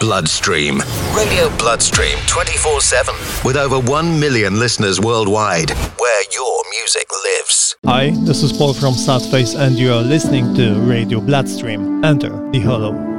Bloodstream. Radio Bloodstream 24/7 with over 1 million listeners worldwide, where your music lives. Hi, this is Paul from Sadface and you are listening to Radio Bloodstream. Enter the Hollow.